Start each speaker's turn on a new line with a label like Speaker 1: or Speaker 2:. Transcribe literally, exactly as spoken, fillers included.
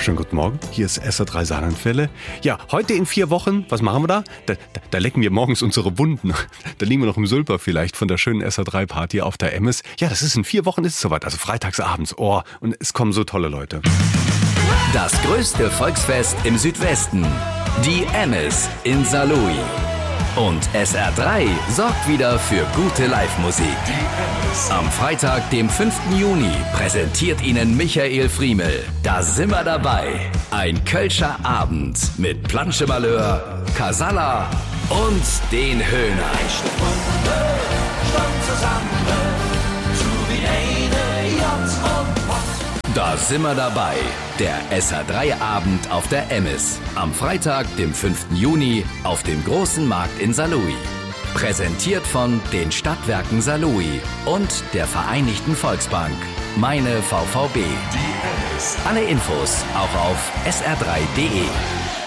Speaker 1: Schönen guten Morgen, hier ist S R drei Saarlandwelle. Ja, heute in vier Wochen, was machen wir da? Da, da? da lecken wir morgens unsere Wunden. Da liegen wir noch im Sülper vielleicht von der schönen S R drei Party auf der Emmes. Ja, das ist in vier Wochen ist es soweit, also freitagsabends. Oh, und es kommen so tolle Leute.
Speaker 2: Das größte Volksfest im Südwesten, die Emmes in Saarlouis. Und S R drei sorgt wieder für gute Live-Musik. Am Freitag, dem fünften Juni, präsentiert Ihnen Michael Friemel. Da sind wir dabei. Ein Kölscher Abend mit Planschemalheur, Casalla und den Höhner. Da sind wir dabei. Der S R drei Abend auf der Emmes. Am Freitag, dem fünften Juni, auf dem großen Markt in Saarlouis. Präsentiert von den Stadtwerken Saarlouis und der Vereinigten Volksbank. Meine V V B. Alle Infos auch auf S R drei punkt de.